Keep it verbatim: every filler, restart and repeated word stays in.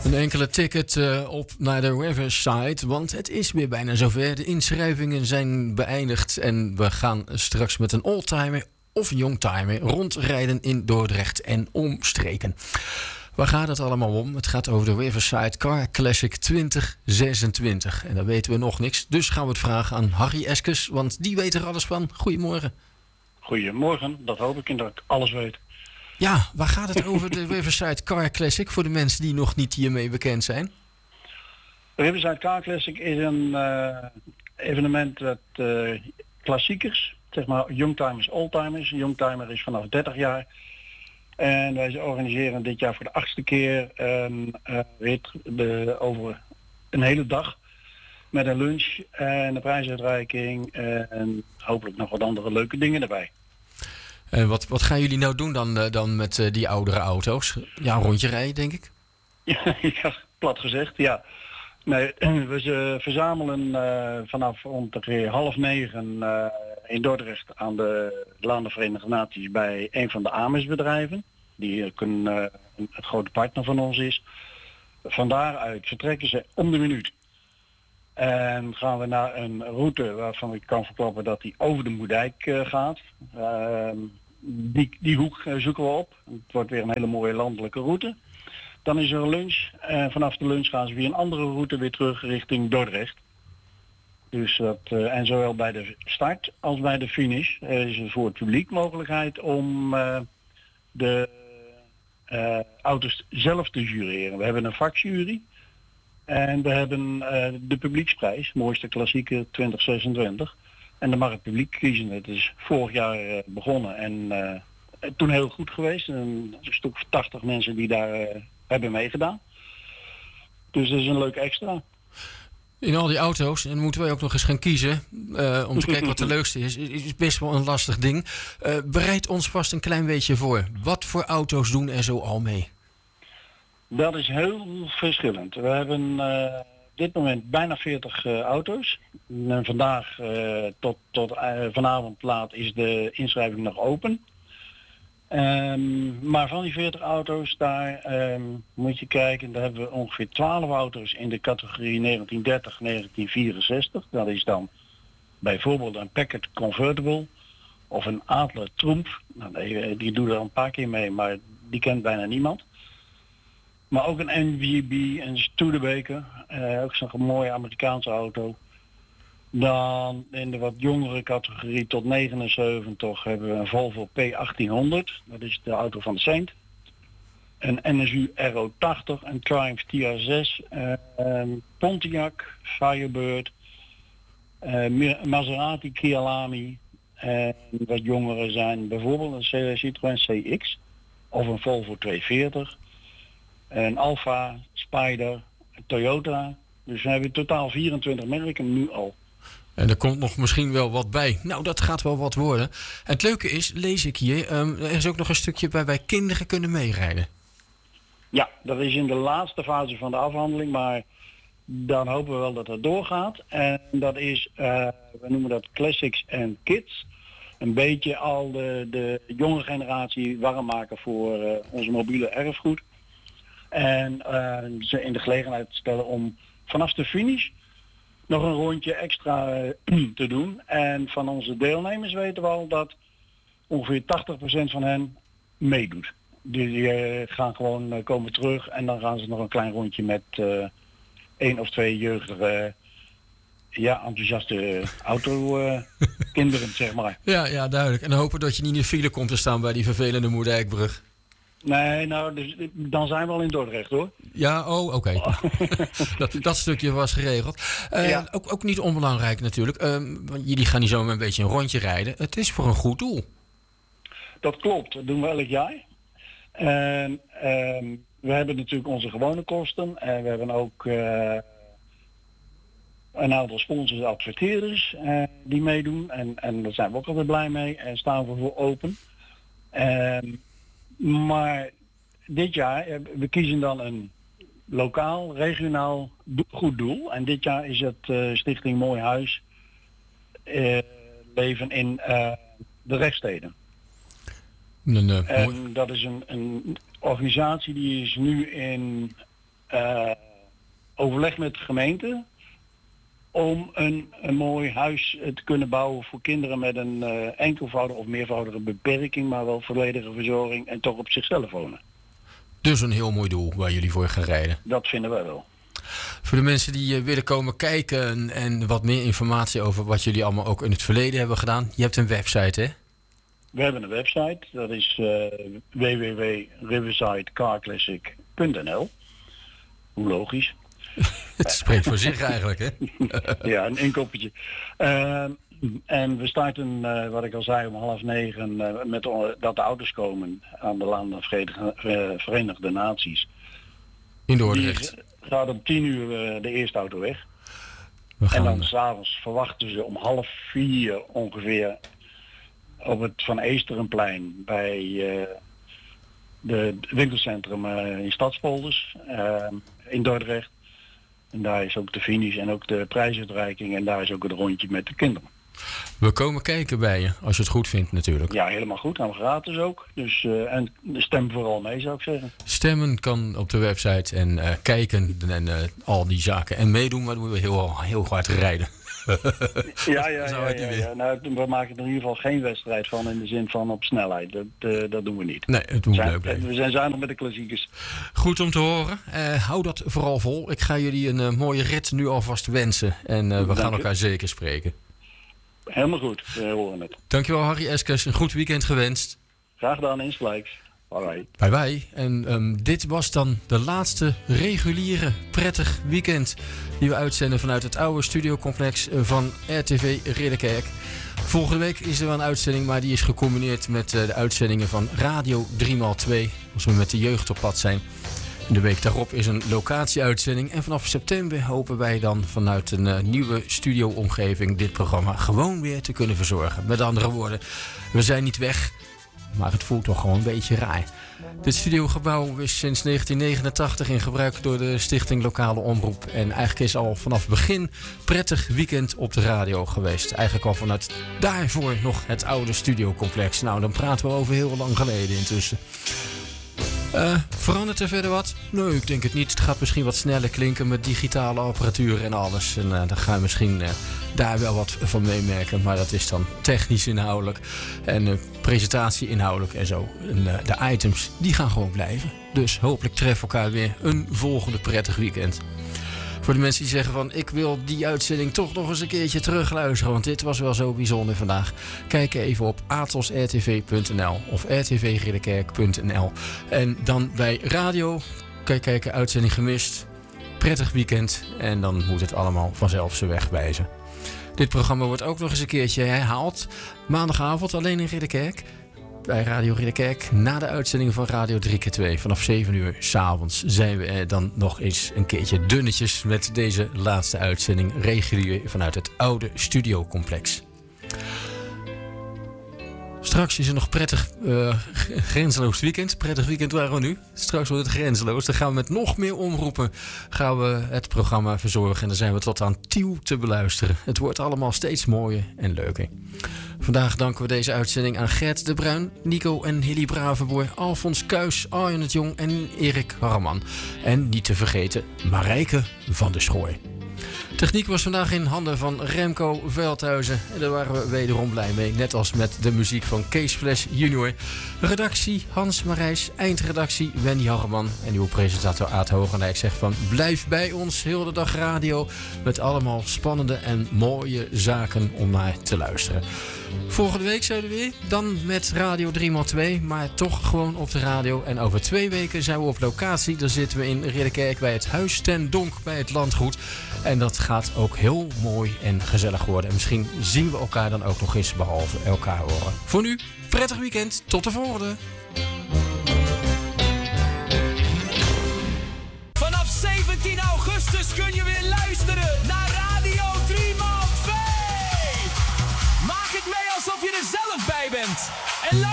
Een enkele ticket uh, op naar de Riverside, want het is weer bijna zover. De inschrijvingen zijn beëindigd en we gaan straks met een oldtimer of een youngtimer rondrijden in Dordrecht en omstreken. Waar gaat het allemaal om? Het gaat over de Riverside Car Classic twintig zesentwintig. En daar weten we nog niks, dus gaan we het vragen aan Harry Eskes, want die weet er alles van. Goedemorgen. Goedemorgen, dat hoop ik en dat ik alles weet. Ja, waar gaat het over de Riverside Car Classic voor de mensen die nog niet hiermee bekend zijn? De Riverside Car Classic is een uh, evenement dat uh, klassiekers, zeg maar youngtimers, oldtimers. Een youngtimer is vanaf dertig jaar. En wij organiseren dit jaar voor de achtste keer een uh, rit de, over een hele dag met een lunch en een prijsuitreiking en hopelijk nog wat andere leuke dingen erbij. En wat, wat gaan jullie nou doen dan, uh, dan met uh, die oudere auto's? Ja, een rondje rijden, denk ik? Ja, ja plat gezegd, ja. Nee, we ze verzamelen uh, vanaf ongeveer half negen uh, in Dordrecht aan de Laan der Verenigde Naties bij een van de A M E S-bedrijven, die een, uh, een grote partner van ons is. Van daaruit vertrekken ze om de minuut. En gaan we naar een route waarvan ik kan verklappen dat die over de Moerdijk uh, gaat. Uh, die, die hoek uh, zoeken we op. Het wordt weer een hele mooie landelijke route. Dan is er een lunch. En vanaf de lunch gaan ze weer een andere route weer terug richting Dordrecht. Dus dat, uh, en zowel bij de start als bij de finish uh, is er voor het publiek mogelijkheid om uh, de uh, auto's zelf te jureren. We hebben een vakjury. En we hebben uh, de publieksprijs, mooiste klassieker twintig zesentwintig. En dan mag het publiek kiezen. Het is vorig jaar uh, begonnen en uh, toen heel goed geweest. Een stuk of tachtig mensen die daar uh, hebben meegedaan. Dus dat is een leuk extra. In al die auto's, en moeten wij ook nog eens gaan kiezen, uh, om te kijken wat de leukste is, is best wel een lastig ding. Uh, bereid ons vast een klein beetje voor. Wat voor auto's doen er zo al mee? Dat is heel verschillend. We hebben uh, op dit moment bijna veertig uh, auto's. En vandaag uh, tot, tot uh, vanavond laat is de inschrijving nog open. Um, maar van die veertig auto's, daar um, moet je kijken, daar hebben we ongeveer twaalf auto's in de categorie negentien dertig tot negentien vierenzestig. Dat is dan bijvoorbeeld een Packard Convertible of een Adler Trump. Nou, die, die doet er al een paar keer mee, maar die kent bijna niemand. Maar ook een N V B, een Studebaker, uh, ook zo'n mooie Amerikaanse auto. Dan in de wat jongere categorie tot negenenzeventig hebben we een Volvo P achttienhonderd. Dat is de auto van de Saint. Een N S U R O tachtig, een Triumph T R zes, uh, een Pontiac, Firebird, uh, Maserati Kyalami. En wat jongeren zijn bijvoorbeeld een Citroën C X of een Volvo tweehonderdveertig. Een Alfa, Spider, Toyota. Dus we hebben in totaal vierentwintig merken nu al. En er komt nog misschien wel wat bij. Nou, dat gaat wel wat worden. En het leuke is, lees ik hier, um, er is ook nog een stukje waarbij kinderen kunnen meerijden. Ja, dat is in de laatste fase van de afhandeling, maar dan hopen we wel dat het doorgaat. En dat is, uh, we noemen dat Classics and Kids. Een beetje al de, de jonge generatie warm maken voor uh, onze mobiele erfgoed. En uh, ze in de gelegenheid stellen om vanaf de finish nog een rondje extra uh, te doen. En van onze deelnemers weten we al dat ongeveer tachtig procent van hen meedoet. Die, die uh, gaan gewoon uh, komen terug en dan gaan ze nog een klein rondje met uh, één of twee jeugdige, uh, ja, enthousiaste auto-kinderen, uh, zeg maar. Ja, ja, duidelijk. En hopen dat je niet in de file komt te staan bij die vervelende Moerdijkbrug. Nee, nou, dus, dan zijn we al in Dordrecht, hoor. Ja, oh, oké. Okay. dat, dat stukje was geregeld. Uh, ja. ook, ook niet onbelangrijk natuurlijk. Uh, jullie gaan niet zomaar een beetje een rondje rijden. Het is voor een goed doel. Dat klopt, dat doen we elk jaar. En uh, we hebben natuurlijk onze gewone kosten. En we hebben ook uh, een aantal sponsors en adverteerders uh, die meedoen. En, en daar zijn we ook altijd blij mee en staan we voor open. Uh, Maar dit jaar, we kiezen dan een lokaal, regionaal goed doel. En dit jaar is het uh, Stichting Mooi Huis uh, leven in uh, de Rechtsteden. En, uh, en dat is een, een organisatie die is nu in uh, overleg met de gemeente om een, een mooi huis te kunnen bouwen voor kinderen met een uh, enkelvoudige of meervoudige beperking, maar wel volledige verzorging en toch op zichzelf wonen. Dus een heel mooi doel waar jullie voor gaan rijden. Dat vinden wij wel. Voor de mensen die uh, willen komen kijken en wat meer informatie over wat jullie allemaal ook in het verleden hebben gedaan. Je hebt een website, hè? We hebben een website, dat is uh, w w w punt riverside car classic punt n l. Hoe logisch. Het spreekt voor zich eigenlijk, hè? Ja, een inkoppertje. Uh, en we starten, uh, wat ik al zei, om half negen uh, met uh, dat de auto's komen aan de Laan der Verenigde Naties. In Dordrecht. Die gaat om tien uur uh, de eerste auto weg. We gaan... En dan s'avonds verwachten ze om half vier ongeveer op het Van Eesterenplein bij uh, de winkelcentrum uh, in Stadspolders uh, in Dordrecht. En daar is ook de finish en ook de prijsuitreiking en daar is ook het rondje met de kinderen. We komen kijken bij je, als je het goed vindt natuurlijk. Ja, helemaal goed. En gratis ook. Dus, uh, en stem vooral mee, zou ik zeggen. Stemmen kan op de website en uh, kijken en uh, al die zaken. En meedoen, maar doen we heel, heel hard rijden. ja, ja, ja, ja, ja. Nou, we maken er in ieder geval geen wedstrijd van in de zin van op snelheid. Dat, uh, dat doen we niet. Nee, het moet leuk blijven. We zijn zuinig met de klassiekers. Goed om te horen. Uh, hou dat vooral vol. Ik ga jullie een uh, mooie rit nu alvast wensen. En uh, we Dank gaan elkaar u. zeker spreken. Helemaal goed, we horen het. Dankjewel Harry Eskes, een goed weekend gewenst. Graag gedaan, insgelijks. Bye bye. Bye en um, dit was dan de laatste reguliere prettig weekend die we uitzenden vanuit het oude studiocomplex van R T V Ridderkerk. Volgende week is er wel een uitzending, maar die is gecombineerd met uh, de uitzendingen van Radio drie maal twee, als we met de jeugd op pad zijn. De week daarop is een locatieuitzending en vanaf september hopen wij dan vanuit een uh, nieuwe studioomgeving dit programma gewoon weer te kunnen verzorgen. Met andere woorden, we zijn niet weg, maar het voelt toch gewoon een beetje raar. Dit studiogebouw is sinds negentien negenentachtig in gebruik door de Stichting Lokale Omroep. En eigenlijk is al vanaf begin prettig weekend op de radio geweest. Eigenlijk al vanuit daarvoor nog het oude studiocomplex. Nou, dan praten we over heel lang geleden intussen. Uh, verandert er verder wat? Nee, ik denk het niet. Het gaat misschien wat sneller klinken met digitale apparatuur en alles. En uh, dan ga je misschien uh, daar wel wat van meemerken. Maar dat is dan technisch inhoudelijk en uh, presentatie inhoudelijk en zo. En uh, de items, die gaan gewoon blijven. Dus hopelijk treffen we elkaar weer een volgende prettig weekend. Voor de mensen die zeggen van ik wil die uitzending toch nog eens een keertje terugluisteren. Want dit was wel zo bijzonder vandaag. Kijk even op atos r t v punt n l of r t v ridderkerk punt n l. En dan bij radio kan je kijken uitzending gemist. Prettig weekend. En dan moet het allemaal vanzelf zijn weg wijzen. Dit programma wordt ook nog eens een keertje herhaald. Maandagavond alleen in Ridderkerk. Bij Radio Ridderkerk. Na de uitzending van Radio drie keer twee. Vanaf zeven uur 's avonds zijn we er dan nog eens een keertje dunnetjes met deze laatste uitzending regulier vanuit het oude studiocomplex. Straks is er nog prettig uh, grenzeloos weekend. Prettig weekend waren we nu. Straks wordt het grenzeloos. Dan gaan we met nog meer omroepen gaan we het programma verzorgen. En dan zijn we tot aan Tiel te beluisteren. Het wordt allemaal steeds mooier en leuker. Vandaag danken we deze uitzending aan Gert de Bruin, Nico en Hilly Bravenboer, Alfons Kuijs, Arjen het Jong en Erik Harman. En niet te vergeten Marijke van der Schooi. Techniek was vandaag in handen van Remco Veldhuizen. En daar waren we wederom blij mee. Net als met de muziek van Kees Fles junior. Redactie Hans Marijs. Eindredactie Wendy Harman. En uw presentator Aad Hogendijk zegt van blijf bij ons heel de dag radio. Met allemaal spannende en mooie zaken om naar te luisteren. Volgende week zijn we weer. Dan met Radio drie maal twee. Maar toch gewoon op de radio. En over twee weken zijn we op locatie. Dan zitten we in Ridderkerk bij het Huis ten Donk bij het Landgoed. En dat gaat ook heel mooi en gezellig worden. En misschien zien we elkaar dan ook nog eens behalve elkaar horen. Voor nu, prettig weekend. Tot de volgende. Vanaf zeventien augustus kun je weer luisteren naar Radio drie maal twee. Maak het mee alsof je er zelf bij bent. En